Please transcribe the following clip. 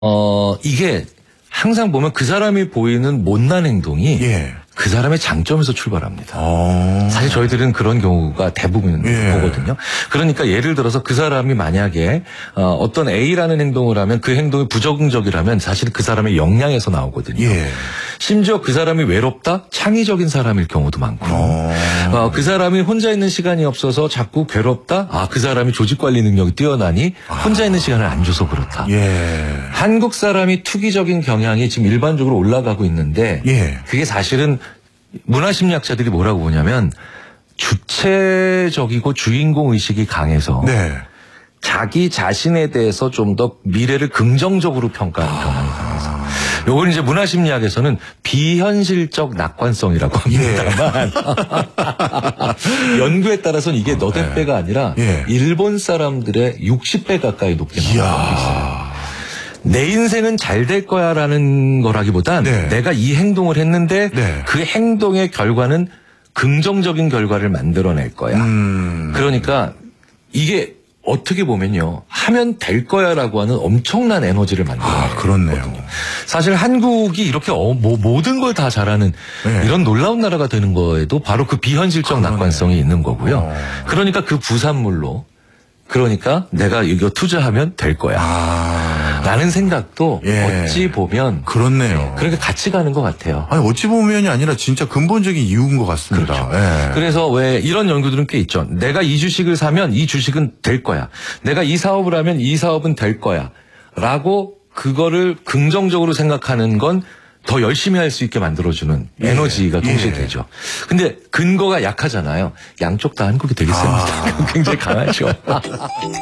이게 항상 보면 그 사람이 보이는 못난 행동이 예. 그 사람의 장점에서 출발합니다. 어. 사실 저희들은 그런 경우가 대부분 예. 보거든요. 그러니까 예를 들어서 그 사람이 만약에 어떤 A라는 행동을 하면 그 행동이 부적응적이라면 사실 그 사람의 역량에서 나오거든요. 예. 심지어 그 사람이 외롭다? 창의적인 사람일 경우도 많고 그 사람이 혼자 있는 시간이 없어서 자꾸 괴롭다? 그 사람이 조직관리 능력이 뛰어나니 혼자 있는 시간을 안 줘서 그렇다. 예. 한국 사람이 투기적인 경향이 지금 일반적으로 올라가고 있는데 예. 그게 사실은 문화심리학자들이 뭐라고 보냐면 주체적이고 주인공 의식이 강해서 네. 자기 자신에 대해서 좀 더 미래를 긍정적으로 평가하는 경향이 강해서 요건 이제 문화심리학에서는 비현실적 낙관성이라고 합니다만 연구에 따라서는 이게 너댓 배가 아니라 예. 일본 사람들의 60배 가까이 높게 나온 적이 있어요. 내 인생은 잘 될 거야라는 거라기보단 네. 내가 이 행동을 했는데 네. 그 행동의 결과는 긍정적인 결과를 만들어낼 거야. 그러니까 이게 어떻게 보면요. 하면 될 거야라고 하는 엄청난 에너지를 만들어내거든요. 그렇네요. 사실 한국이 이렇게 모든 걸 다 잘하는 네. 이런 놀라운 나라가 되는 거에도 바로 그 비현실적 낙관성이 있는 거고요. 그러니까 그 부산물로 그러니까 내가 이거 투자하면 될 거야. 라는 생각도 예. 어찌 보면 그렇네요. 그렇게 같이 가는 것 같아요. 아니 어찌 보면이 아니라 진짜 근본적인 이유인 것 같습니다. 그렇죠. 예. 그래서 왜 이런 연구들은 꽤 있죠. 내가 이 주식을 사면 이 주식은 될 거야. 내가 이 사업을 하면 이 사업은 될 거야. 라고 그거를 긍정적으로 생각하는 건 더 열심히 할 수 있게 만들어주는 에너지가 동시에 되죠. 근데 근거가 약하잖아요. 양쪽 다 한국이 되겠습니다. 굉장히 강하죠.